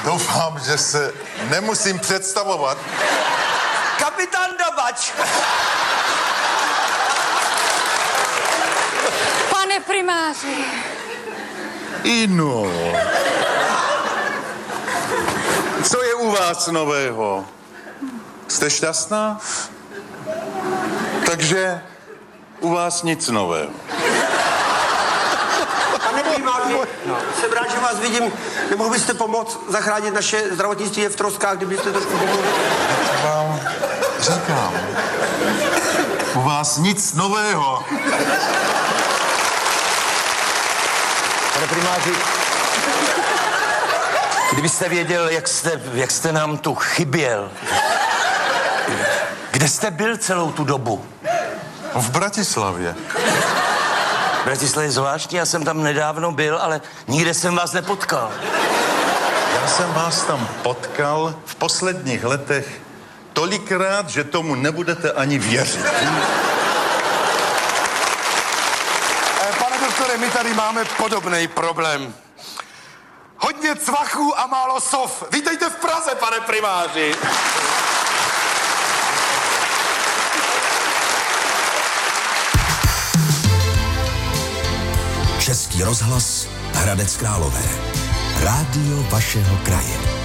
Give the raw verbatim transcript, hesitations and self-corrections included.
Doufám, že se nemusím představovat. Kapitán Dabač. Pane primáři. Ino. Co je u vás nového? Jste šťastná? Takže u vás nic nového. Pane primáři, jsem rád, že vás vidím. Nemohl byste pomoct zachránit naše zdravotnictví je v troskách, kdybyste trošku pomohli? Vám říkám. U vás nic nového. Pane primáři, kdybyste věděl, jak jste, jak jste nám tu chyběl. Kde jste byl celou tu dobu? V Bratislavě. Bratislava je zvláštní, já jsem tam nedávno byl, ale nikde jsem vás nepotkal. Já jsem vás tam potkal v posledních letech tolikrát, že tomu nebudete ani věřit. Pane doktore, my tady máme podobný problém. Hodně cvachů a málo sov. Vítejte v Praze, pane primáři. Český rozhlas Hradec Králové. Rádio vašeho kraje.